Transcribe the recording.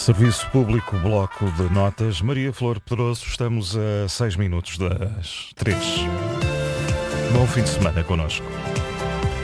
Serviço Público, Bloco de Notas. Maria Flor Pedroso, estamos a 6 minutos das 3. Bom fim de semana connosco.